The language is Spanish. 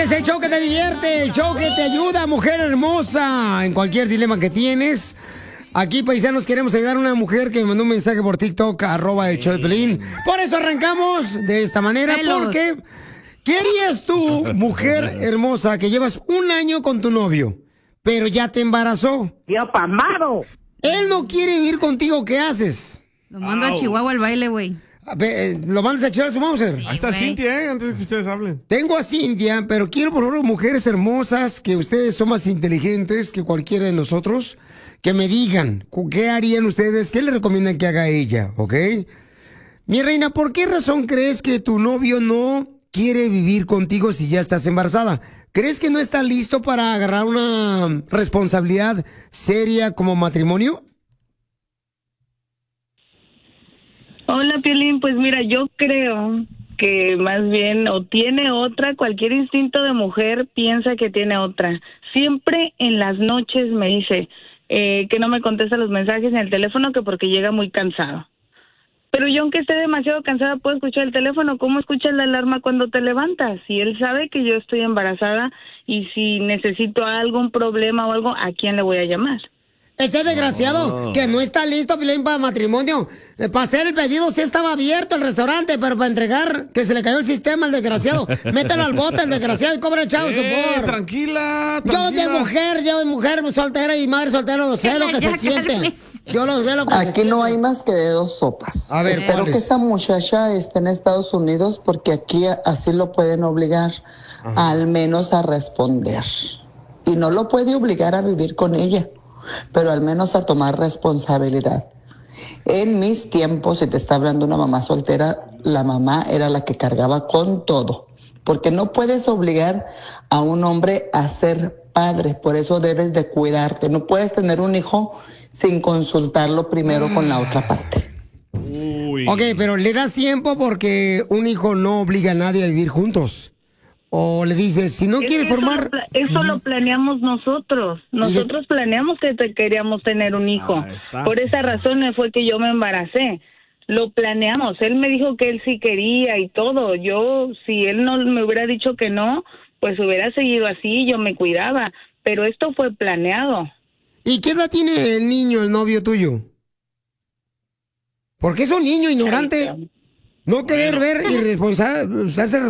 es el show que te divierte, el show que te ayuda, mujer hermosa, en cualquier dilema que tienes. Aquí, paisanos, queremos ayudar a una mujer que me mandó un mensaje por TikTok, @el show de Pelín. Por eso arrancamos de esta manera, porque ¿qué harías tú, mujer hermosa, que llevas un año con tu novio, pero ya te embarazó? ¡Dios pamado! Él no quiere vivir contigo, ¿qué haces? Lo mando a Chihuahua al baile, güey. ¿Lo mandas a echar a su Mauser? Ahí está Cintia, antes de que ustedes hablen. Tengo a Cintia, pero quiero por favor, mujeres hermosas, que ustedes son más inteligentes que cualquiera de nosotros, que me digan, ¿qué harían ustedes? ¿Qué le recomiendan que haga ella? ¿Ok? Mi reina, ¿por qué razón crees que tu novio no quiere vivir contigo si ya estás embarazada? ¿Crees que no está listo para agarrar una responsabilidad seria como matrimonio? Hola, Piolín. Pues mira, yo creo que más bien o tiene otra, cualquier instinto de mujer piensa que tiene otra. Siempre en las noches me dice que no me contesta los mensajes en el teléfono, que porque llega muy cansado. Pero yo, aunque esté demasiado cansada, puedo escuchar el teléfono. ¿Cómo escuchas la alarma cuando te levantas? Si él sabe que yo estoy embarazada y si necesito algún problema o algo, ¿a quién le voy a llamar? Ese desgraciado que no está listo, Piolín, para matrimonio. Para hacer el pedido sí estaba abierto el restaurante, pero para entregar, que se le cayó el sistema al desgraciado. Mételo al bote, el desgraciado, y cobra el chavo support. Tranquila. Yo de mujer soltera y madre soltera, lo sé lo que se siente. Yo lo sé lo que se siente. Aquí no hay más que de dos sopas. A ver, espero que esta muchacha esté en Estados Unidos, porque aquí así lo pueden obligar, al menos a responder. Y no lo puede obligar a vivir con ella, pero al menos a tomar responsabilidad. En mis tiempos, si te está hablando una mamá soltera, la mamá era la que cargaba con todo, porque no puedes obligar a un hombre a ser padre, por eso debes de cuidarte. No puedes tener un hijo sin consultarlo primero con la otra parte. Ok, pero le das tiempo porque un hijo no obliga a nadie a vivir juntos. O le dices, si no quieres formar... Eso lo planeamos nosotros. Nosotros planeamos que queríamos tener un hijo. Por esa razón fue que yo me embaracé. Lo planeamos. Él me dijo que él sí quería y todo. Yo, si él no me hubiera dicho que no, pues hubiera seguido así, yo me cuidaba. Pero esto fue planeado. ¿Y qué edad tiene el niño, el novio tuyo? Porque es un niño ignorante. No querer ver irresponsable,